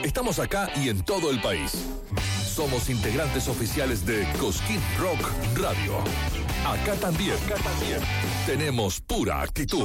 Estamos acá y en todo el país. Somos integrantes oficiales de Cosquín Rock Radio. Acá también tenemos pura actitud.